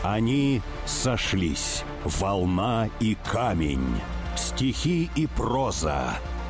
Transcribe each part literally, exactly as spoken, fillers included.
Они сошлись. Волна и камень, стихи и проза,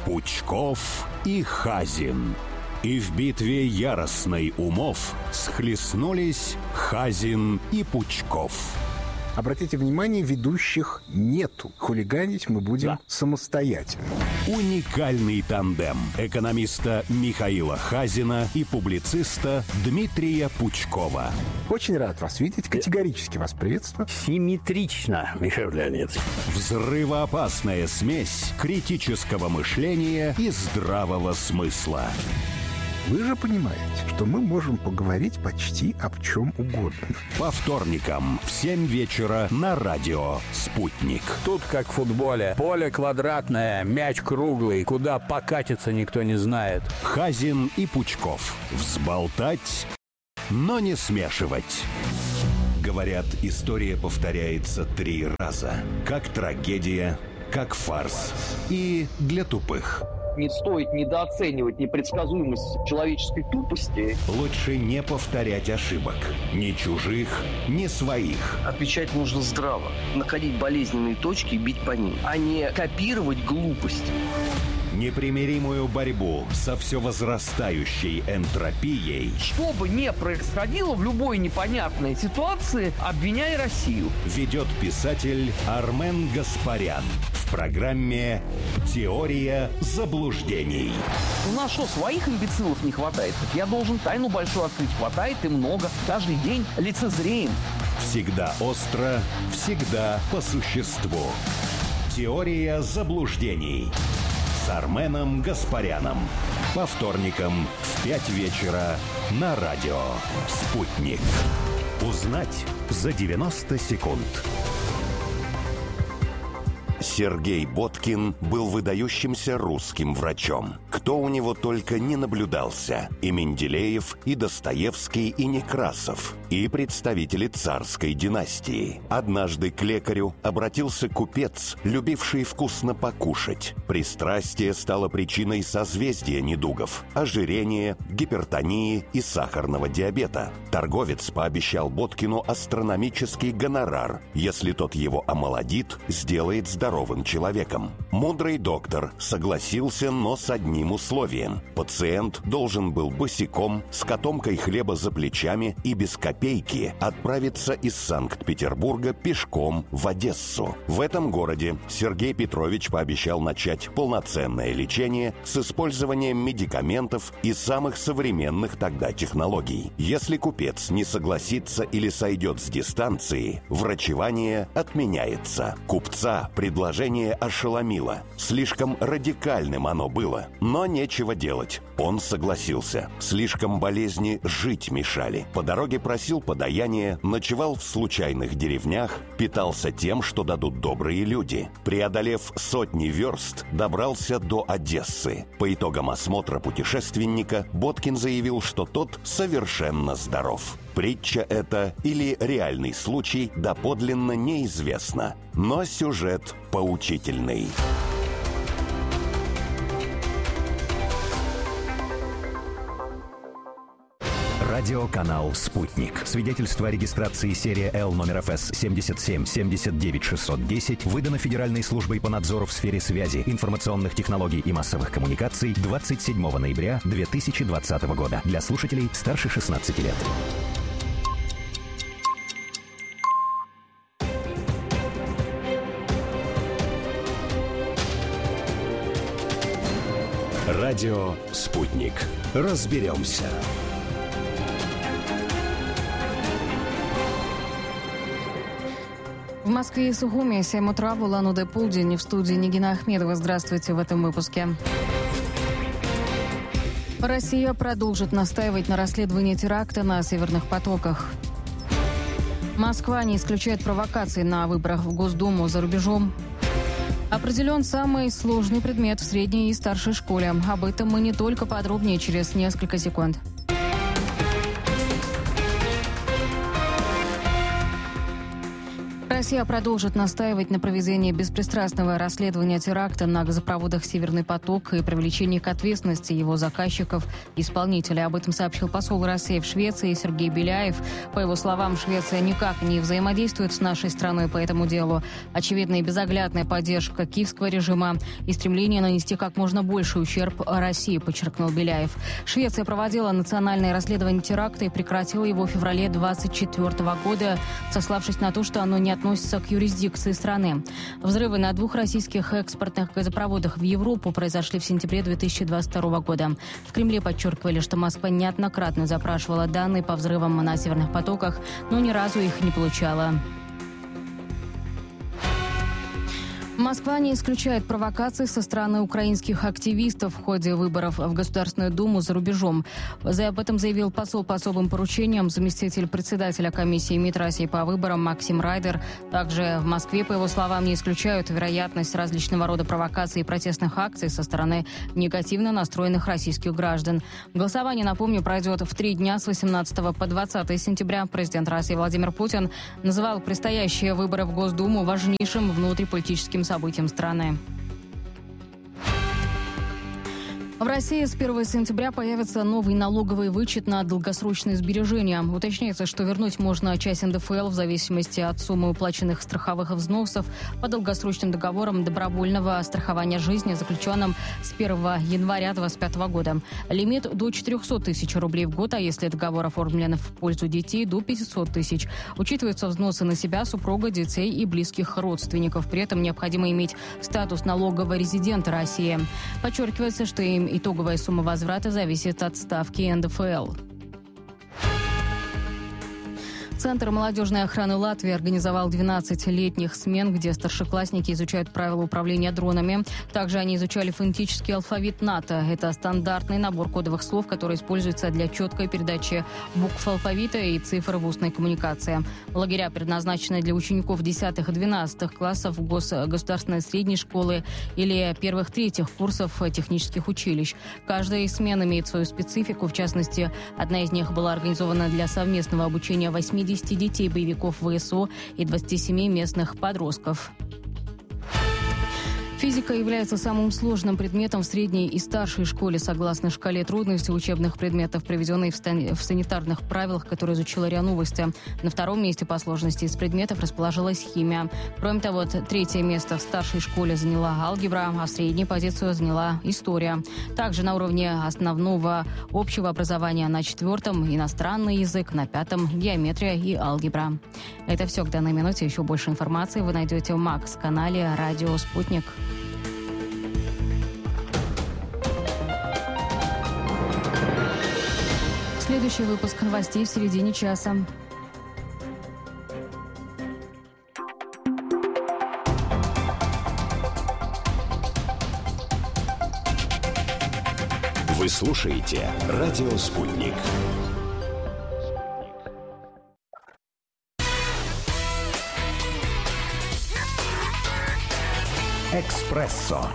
Пучков и Хазин. И в битве яростной умов схлестнулись Хазин и Пучков. Обратите внимание, ведущих нету. Хулиганить мы будем да. самостоятельно. Уникальный тандем экономиста Михаила Хазина и публициста Дмитрия Пучкова. Очень рад вас видеть. Категорически вас приветствую. Симметрично, Михаил Леонидович. Взрывоопасная смесь критического мышления и здравого смысла. Вы же понимаете, что мы можем поговорить почти об чем угодно. По вторникам в семь вечера на радио «Спутник». Тут как в футболе. Поле квадратное, мяч круглый. Куда покатиться, никто не знает. Хазин и Пучков. Взболтать, но не смешивать. Говорят, история повторяется три раза. Как трагедия, как фарс и для тупых. Не стоит недооценивать непредсказуемость человеческой тупости. Лучше не повторять ошибок. Ни чужих, ни своих. Отвечать нужно здраво. Находить болезненные точки и бить по ним, а не копировать глупость. Непримиримую борьбу со все возрастающей энтропией. Что бы ни происходило в любой непонятной ситуации, обвиняй Россию. Ведет писатель Армен Гаспарян в программе «Теория заблуждений». У нас что, своих имбецилов не хватает? Я должен тайну большую открыть. Хватает и много. Каждый день лицезреем. Всегда остро, всегда по существу. «Теория заблуждений» с Арменом Гаспаряном. По вторникам в пять вечера на радио «Спутник». Узнать за девяносто секунд. Сергей Боткин был выдающимся русским врачом. Кто у него только не наблюдался. И Менделеев, и Достоевский, и Некрасов, и представители царской династии. Однажды к лекарю обратился купец, любивший вкусно покушать. Пристрастие стало причиной созвездия недугов: ожирения, гипертонии и сахарного диабета. Торговец пообещал Боткину астрономический гонорар, если тот его омолодит, сделает здоровым человеком. Мудрый доктор согласился, но с одним условием. Пациент должен был босиком, с котомкой хлеба за плечами и без копейки отправиться из Санкт-Петербурга пешком в Одессу. В этом городе Сергей Петрович пообещал начать полноценное лечение с использованием медикаментов и самых современных тогда технологий. Если купец не согласится или сойдет с дистанции, врачевание отменяется. Купца предложение ошеломило. Слишком радикальным оно было. Но нечего делать. Он согласился. Слишком болезни жить мешали. По дороге просил подаяния, ночевал в случайных деревнях, питался тем, что дадут добрые люди. Преодолев сотни верст, добрался до Одессы. По итогам осмотра путешественника Боткин заявил, что тот совершенно здоров. Притча это или реальный случай доподлинно неизвестно. Но сюжет поучительный. Радиоканал «Спутник». Свидетельство о регистрации серия Л номер эф эс семьдесят семь семьдесят девять шестьсот десять выдано Федеральной службой по надзору в сфере связи, информационных технологий и массовых коммуникаций двадцать седьмого ноября две тысячи двадцатого года. Для слушателей старше шестнадцати лет. Радио «Спутник». Разберемся. В Москве и Сухуми семь утра, в Улан-Удэ полдень. В студии Нигина Ахмедова. Здравствуйте в этом выпуске. Россия продолжит настаивать на расследовании теракта на Северных потоках. Москва не исключает провокаций на выборах в Госдуму за рубежом. Определен самый сложный предмет в средней и старшей школе. Об этом мы не только подробнее через несколько секунд. Россия продолжит настаивать на проведении беспристрастного расследования теракта на газопроводах «Северный поток» и привлечении к ответственности его заказчиков и исполнителей. Об этом сообщил посол России в Швеции Сергей Беляев. По его словам, Швеция никак не взаимодействует с нашей страной по этому делу. Очевидная и безоглядная поддержка киевского режима и стремление нанести как можно больший ущерб России, подчеркнул Беляев. Швеция проводила национальное расследование теракта и прекратила его в феврале двадцать четвёртого года, сославшись на то, что оно не относится к юрисдикции страны. Взрывы на двух российских экспортных газопроводах в Европу произошли в сентябре две тысячи двадцать второго года. В Кремле подчеркивали, что Москва неоднократно запрашивала данные по взрывам на северных потоках, но ни разу их не получала. Москва не исключает провокаций со стороны украинских активистов в ходе выборов в Государственную Думу за рубежом. Об этом заявил посол по особым поручениям, заместитель председателя комиссии МИД России по выборам Максим Райдер. Также в Москве, по его словам, не исключают вероятность различного рода провокаций и протестных акций со стороны негативно настроенных российских граждан. Голосование, напомню, пройдет в три дня с восемнадцатого по двадцатое сентября. Президент России Владимир Путин называл предстоящие выборы в Госдуму важнейшим внутриполитическим событиям страны. В России с первого сентября появится новый налоговый вычет на долгосрочные сбережения. Уточняется, что вернуть можно часть эн дэ эф эл в зависимости от суммы уплаченных страховых взносов по долгосрочным договорам добровольного страхования жизни, заключенным с первого января две тысячи двадцать пятого года. Лимит до четырехсот тысяч рублей в год, а если договор оформлен в пользу детей, до пятисот тысяч. Учитываются взносы на себя, супруга, детей и близких родственников. При этом необходимо иметь статус налогового резидента России. Подчеркивается, что им итоговая сумма возврата зависит от ставки эн дэ эф эл. Центр молодежной охраны Латвии организовал двенадцать летних смен, где старшеклассники изучают правила управления дронами. Также они изучали фонетический алфавит НАТО. Это стандартный набор кодовых слов, который используется для четкой передачи букв алфавита и цифр в устной коммуникации. Лагеря предназначены для учеников десятых и двенадцатых классов гос- государственной средней школы или первых-третьих курсов технических училищ. Каждая из смен имеет свою специфику. В частности, одна из них была организована для совместного обучения восьмидесяти детей боевиков вэ эс о и двадцати семи местных подростков. Физика является самым сложным предметом в средней и старшей школе, согласно шкале трудностей учебных предметов, приведенной в, стан- в санитарных правилах, которые изучила РИА Новости. На втором месте по сложности из предметов расположилась химия. Кроме того, третье место в старшей школе заняла алгебра, а среднюю позицию заняла история. Также на уровне основного общего образования на четвертом иностранный язык, на пятом геометрия и алгебра. Это все к данной минуте. Еще больше информации вы найдете в Макс-канале «Радио Спутник». Следующий выпуск новостей в середине часа. Вы слушаете «Радио Спутник». «Экспрессо».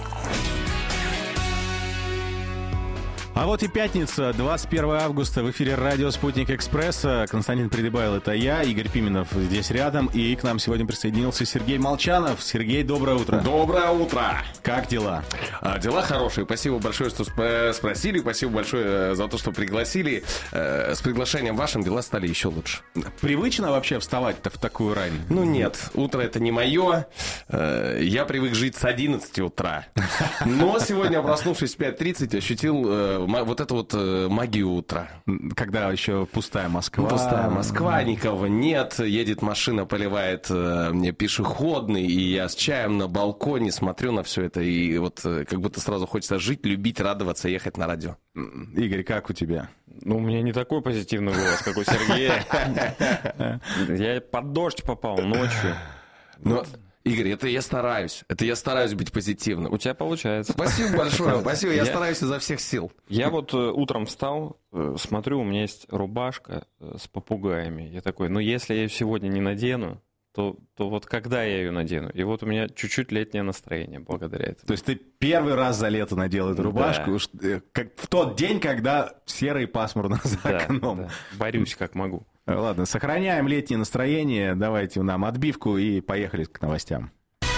А вот и пятница, двадцать первого августа, в эфире радио «Спутник Экспресса». Константин Придыбайл — это я, Игорь Пименов здесь рядом, и к нам сегодня присоединился Сергей Молчанов. Сергей, доброе утро. Доброе утро. Как дела? А, дела хорошие. Спасибо большое, что сп- спросили. Спасибо большое за то, что пригласили. Э, с приглашением вашим дела стали еще лучше. Привычно вообще вставать-то в такую рань? Ну нет, утро это не мое. Э, я привык жить с одиннадцати утра. Но сегодня, проснувшись в пять тридцать, ощутил э, вот эту вот э, магию утра. Когда еще пустая Москва. Пустая Москва, никого нет. Едет машина, поливает э, мне пешеходный, и я с чаем на балконе смотрю на все это. И вот э, как будто сразу хочется жить, любить, радоваться, ехать на радио. Игорь, как у тебя? Ну, у меня не такой позитивный голос, как у Сергея. Я под дождь попал ночью. Но, Игорь, это я стараюсь. Это я стараюсь быть позитивным. У тебя получается. Спасибо большое. Спасибо. Я стараюсь изо всех сил. Я вот утром встал, смотрю, у меня есть рубашка с попугаями. Я такой, ну, если я ее сегодня не надену, то, то вот когда я ее надену? И вот у меня чуть-чуть летнее настроение благодаря этому. То есть ты первый раз за лето надел эту рубашку, да. уж, как в тот день, когда серо и пасмурно за да, окном. Да. Борюсь как могу. Ладно, сохраняем летнее настроение. Давайте нам отбивку и поехали к новостям.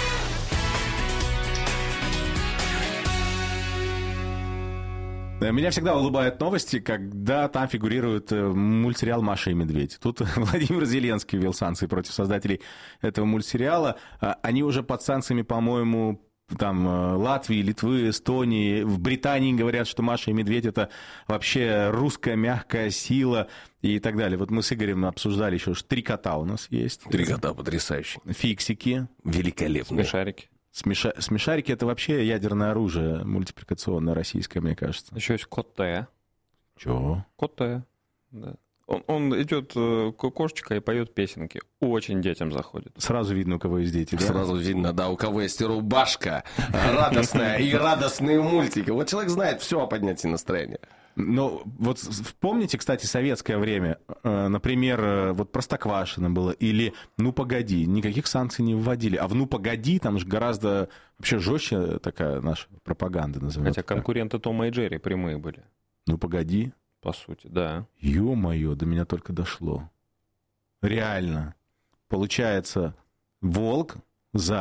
Меня всегда улыбают новости, когда там фигурирует мультсериал «Маша и медведь». Тут Владимир Зеленский ввел санкции против создателей этого мультсериала. Они уже под санкциями, по-моему, там Латвии, Литвы, Эстонии. В Британии говорят, что «Маша и медведь» — это вообще русская мягкая сила и так далее. Вот мы с Игорем обсуждали еще, что три кота у нас есть. Три кота потрясающие. Фиксики. Великолепные. Смешарики. Смеша... Смешарики — это вообще ядерное оружие мультипликационное российское, мне кажется. Еще есть Котэ. Чего? Котэ. Да. Он, он идет э, кошечка и поет песенки. Очень детям заходит. Сразу видно, у кого есть дети, да? Сразу видно, да, у кого есть рубашка радостная и радостные мультики. Вот человек знает все о поднятии настроения. Ну, вот помните, кстати, советское время, например, вот Простоквашино было, или «Ну, погоди», никаких санкций не вводили, а в «Ну, погоди» там же гораздо вообще жестче такая наша пропаганда называется. Хотя конкуренты Тома и Джерри прямые были. «Ну, погоди». По сути, да. Ё-моё, до меня только дошло. Реально. Получается, волк, за